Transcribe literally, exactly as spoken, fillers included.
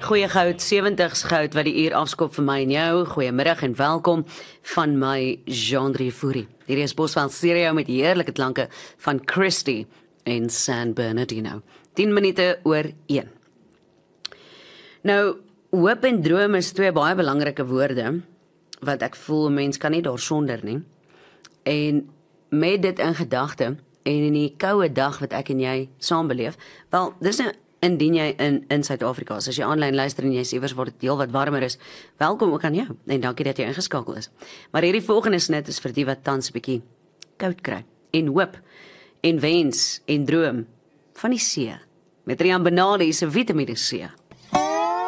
goeie goud, sewentigs goud wat die uur afskop vir my en jou. Goeiemiddag en welkom van my Jean-Drie Fourie. Hierdie is Bosveld Stereo met heerlike klanke van Christy en San Bernardino. tien minute oor een. Nou, hoop en droom is twee baie belangrike woorde, wat ek voel een mens kan nie daarsonder nie. En met dit in gedagte, en in die koue dag wat ek en jy saam beleef, wel, dis nou indien jy in in Suid-Afrika is, as jy aanlyn luister en jy sê iewers waar dit heel wat warmer is, welkom ook aan jou, en dankie dat jy ingeskakel is. Maar hierdie volgende snit is vir die wat tans 'n bietjie koud kry, en hoop, en wens, en droom, van die see, met Rian Benali se Vitamine C.